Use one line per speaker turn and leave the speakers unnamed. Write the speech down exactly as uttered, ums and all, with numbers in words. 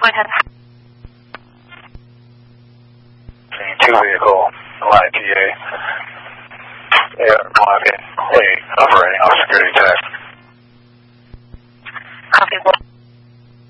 Go ahead.
Two vehicle, line P A. Yeah, line A, operating off security tag.
Copy, one